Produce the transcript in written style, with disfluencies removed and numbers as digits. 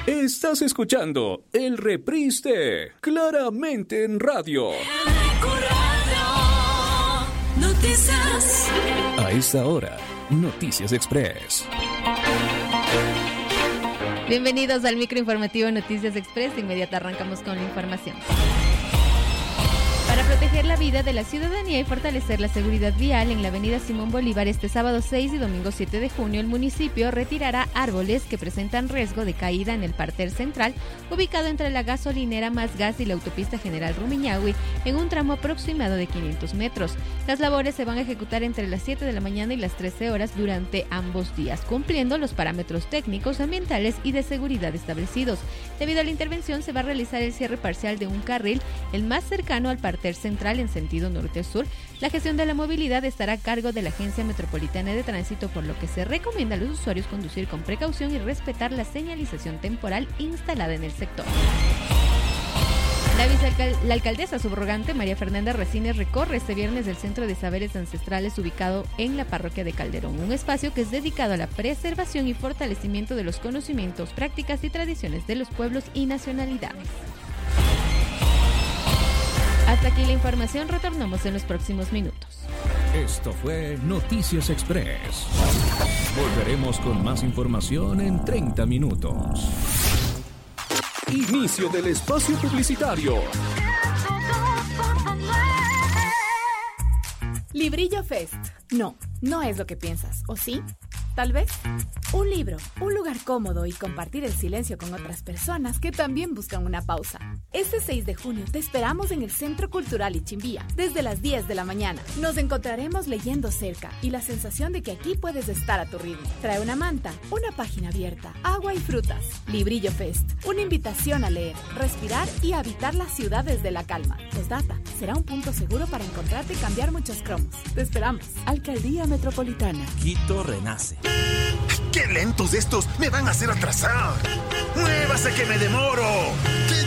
Estás escuchando el reprise de Claramente en Radio. Noticias. A esta hora, Noticias Express. Bienvenidos al microinformativo Noticias Express. De inmediato arrancamos con la información. Para proteger la vida de la ciudadanía y fortalecer la seguridad vial en la avenida Simón Bolívar este sábado 6 y domingo 7 de junio, el municipio retirará árboles que presentan riesgo de caída en el parter central, ubicado entre la gasolinera Más Gas y la autopista General Rumiñahui, en un tramo aproximado de 500 metros. Las labores se van a ejecutar entre las 7 de la mañana y las 13 horas durante ambos días, cumpliendo los parámetros técnicos, ambientales y de seguridad establecidos. Debido a la intervención, se va a realizar el cierre parcial de un carril, el más cercano al parter central en sentido norte-sur. La gestión de la movilidad estará a cargo de la Agencia Metropolitana de Tránsito, por lo que se recomienda a los usuarios conducir con precaución y respetar la señalización temporal instalada en el sector. La alcaldesa subrogante María Fernanda Racines recorre este viernes el Centro de Saberes Ancestrales ubicado en la parroquia de Calderón, un espacio que es dedicado a la preservación y fortalecimiento de los conocimientos, prácticas y tradiciones de los pueblos y nacionalidades. Hasta aquí la información, retornamos en los próximos minutos. Esto fue Noticias Express. Volveremos con más información en 30 minutos. Inicio del espacio publicitario. Librillo Fest. No, no es lo que piensas, ¿o sí? Tal vez. Un libro, un lugar cómodo y compartir el silencio con otras personas que también buscan una pausa. Este 6 de junio te esperamos en el Centro Cultural Ichimbía, desde las 10 de la mañana. Nos encontraremos leyendo cerca y la sensación de que aquí puedes estar a tu ritmo. Trae una manta, una página abierta, agua y frutas. Librillo Fest, una invitación a leer, respirar y habitar la ciudad desde la calma. Postdata, será un punto seguro para encontrarte y cambiar muchos cromos. Te esperamos. Alcaldía Metropolitana. Quito renace. ¡Qué lentos estos! ¡Me van a hacer atrasar! ¡Muévase que me demoro!